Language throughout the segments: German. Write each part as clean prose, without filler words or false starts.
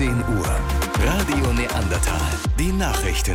16 Uhr. Radio Neandertal. Die Nachrichten.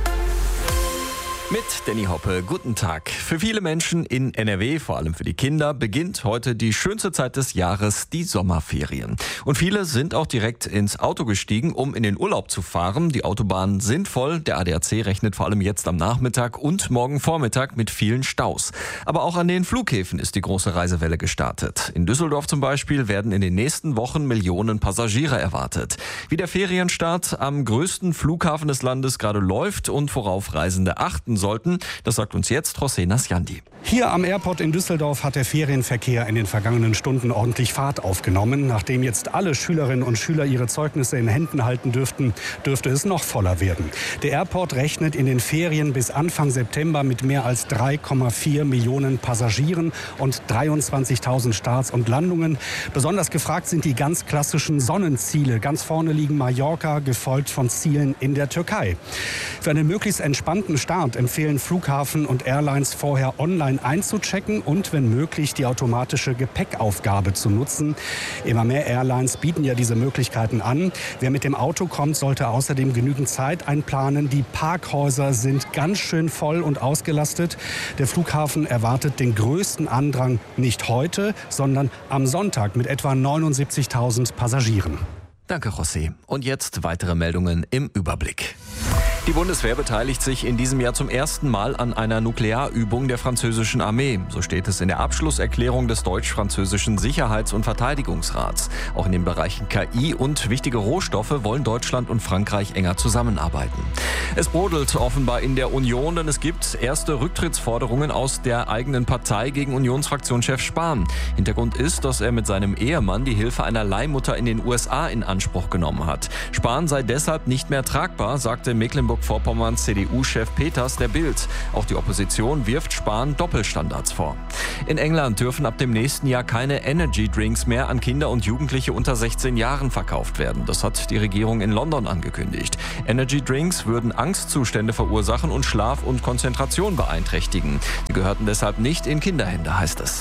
Mit Danny Hoppe, guten Tag. Für viele Menschen in NRW, vor allem für die Kinder, beginnt heute die schönste Zeit des Jahres, die Sommerferien. Und viele sind auch direkt ins Auto gestiegen, um in den Urlaub zu fahren. Die Autobahnen sind voll. Der ADAC rechnet vor allem jetzt am Nachmittag und morgen Vormittag mit vielen Staus. Aber auch an den Flughäfen ist die große Reisewelle gestartet. In Düsseldorf zum Beispiel werden in den nächsten Wochen Millionen Passagiere erwartet. Wie der Ferienstart am größten Flughafen des Landes gerade läuft und worauf Reisende achten sollten, das sagt uns jetzt José Nasjandi. Hier am Airport in Düsseldorf hat der Ferienverkehr in den vergangenen Stunden ordentlich Fahrt aufgenommen. Nachdem jetzt alle Schülerinnen und Schüler ihre Zeugnisse in Händen halten dürfte es noch voller werden. Der Airport rechnet in den Ferien bis Anfang September mit mehr als 3,4 Millionen Passagieren und 23.000 Starts und Landungen. Besonders gefragt sind die ganz klassischen Sonnenziele. Ganz vorne liegen Mallorca, gefolgt von Zielen in der Türkei. Für einen möglichst entspannten Start empfehlen Flughafen und Airlines vorher online einzuchecken und wenn möglich die automatische Gepäckaufgabe zu nutzen. Immer mehr Airlines bieten ja diese Möglichkeiten an. Wer mit dem Auto kommt, sollte außerdem genügend Zeit einplanen. Die Parkhäuser sind ganz schön voll und ausgelastet. Der Flughafen erwartet den größten Andrang nicht heute, sondern am Sonntag mit etwa 79.000 Passagieren. Danke, José. Und jetzt weitere Meldungen im Überblick. Die Bundeswehr beteiligt sich in diesem Jahr zum ersten Mal an einer Nuklearübung der französischen Armee. So steht es in der Abschlusserklärung des deutsch-französischen Sicherheits- und Verteidigungsrats. Auch in den Bereichen KI und wichtige Rohstoffe wollen Deutschland und Frankreich enger zusammenarbeiten. Es brodelt offenbar in der Union, denn es gibt erste Rücktrittsforderungen aus der eigenen Partei gegen Unionsfraktionschef Spahn. Hintergrund ist, dass er mit seinem Ehemann die Hilfe einer Leihmutter in den USA in Anspruch genommen hat. Spahn sei deshalb nicht mehr tragbar, sagte Mecklenburg-Vorpommerns CDU-Chef Peters der Bild. Auch die Opposition wirft Spahn Doppelstandards vor. In England dürfen ab dem nächsten Jahr keine Energy-Drinks mehr an Kinder und Jugendliche unter 16 Jahren verkauft werden. Das hat die Regierung in London angekündigt. Energy-Drinks würden Angstzustände verursachen und Schlaf und Konzentration beeinträchtigen. Sie gehörten deshalb nicht in Kinderhände, heißt es.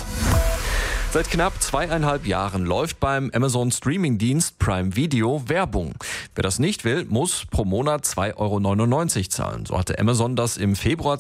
Seit knapp 2,5 Jahren läuft beim Amazon-Streaming-Dienst Prime Video Werbung. Wer das nicht will, muss pro Monat 2,99 € zahlen. So hatte Amazon das im Februar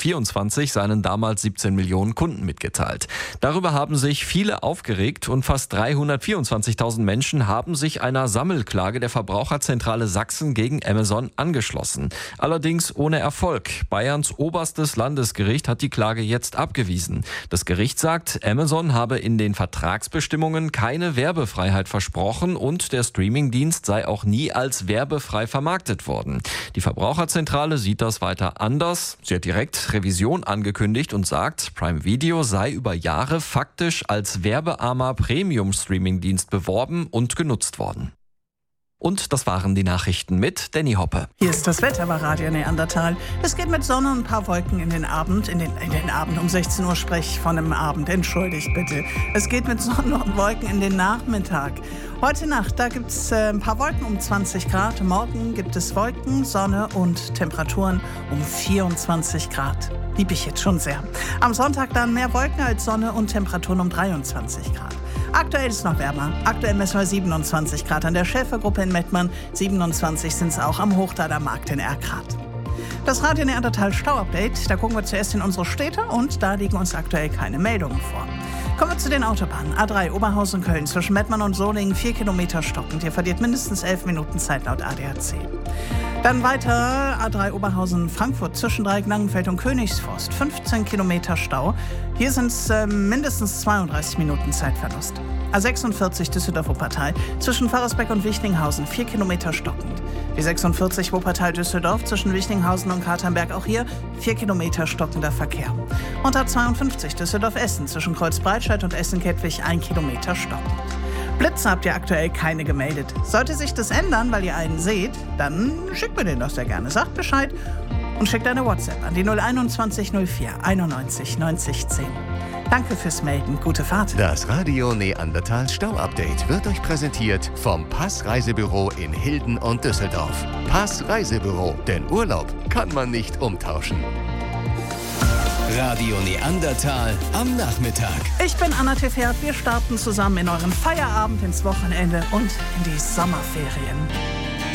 2024 seinen damals 17 Millionen Kunden mitgeteilt. Darüber haben sich viele aufgeregt und fast 324.000 Menschen haben sich einer Sammelklage der Verbraucherzentrale Sachsen gegen Amazon angeschlossen. Allerdings ohne Erfolg. Bayerns oberstes Landesgericht hat die Klage jetzt abgewiesen. Das Gericht sagt, Amazon habe in den Vertragsbestimmungen keine Werbefreiheit versprochen und der Streamingdienst sei auch nie als werbefrei vermarktet worden. Die Verbraucherzentrale sieht das weiter anders. Sie hat direkt Revision angekündigt und sagt, Prime Video sei über Jahre faktisch als werbearmer Premium-Streamingdienst beworben und genutzt worden. Und das waren die Nachrichten mit Danny Hoppe. Hier ist das Wetter bei Radio Neandertal. Es geht mit Sonne und ein paar Wolken in den Abend. In den Abend um 16 Uhr spreche ich von einem Abend. Entschuldigt bitte. Es geht mit Sonne und Wolken in den Nachmittag. Heute Nacht, da gibt es ein paar Wolken um 20 Grad. Morgen gibt es Wolken, Sonne und Temperaturen um 24 Grad. Lieb ich jetzt schon sehr. Am Sonntag dann mehr Wolken als Sonne und Temperaturen um 23 Grad. Aktuell ist es noch wärmer. Aktuell messen wir 27 Grad an der Schäfergruppe in Mettmann. 27 sind es auch am Hochdader Markt in Erkrath. Das Radio Neandertal Stau-Update, da gucken wir zuerst in unsere Städte und da liegen uns aktuell keine Meldungen vor. Kommen wir zu den Autobahnen. A3 Oberhausen-Köln zwischen Mettmann und Solingen 4 Kilometer stockend. Ihr verliert mindestens 11 Minuten Zeit laut ADAC. Dann weiter A3 Oberhausen-Frankfurt zwischen Dreieck-Langenfeld und Königsforst 15 Kilometer Stau. Hier sind es mindestens 32 Minuten Zeitverlust. A46 Düsseldorf-Wuppertal zwischen Pfarrersbeck und Wichlinghausen 4 Kilometer stockend. Die 46 Wuppertal-Düsseldorf zwischen Wichlinghausen und Katernberg auch hier 4 Kilometer stockender Verkehr. Und A52 Düsseldorf-Essen zwischen Kreuzbreitscheid und Essen-Kettwig 1 Kilometer stockend. Blitze habt ihr aktuell keine gemeldet. Sollte sich das ändern, weil ihr einen seht, dann schickt mir den doch sehr gerne. Sagt Bescheid und schickt eine WhatsApp an die 021 04 91 90 10. Danke fürs Melden. Gute Fahrt. Das Radio Neandertal Stau-Update wird euch präsentiert vom Pass Reisebüro in Hilden und Düsseldorf. Pass Reisebüro, denn Urlaub kann man nicht umtauschen. Radio Neandertal am Nachmittag. Ich bin Anna Tefert. Wir starten zusammen in euren Feierabend, ins Wochenende und in die Sommerferien.